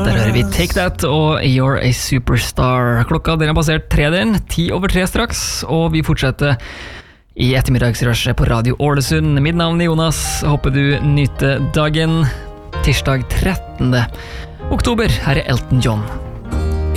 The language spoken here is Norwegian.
Der hører vi Take That og You're a Superstar. Klokka den passert 10:03 straks, og vi fortsetter i ettermiddagsrushet på Radio Ålesund. Mitt navn er Jonas, håper du nyter dagen. Tirsdag 13. oktober, her er Elton John.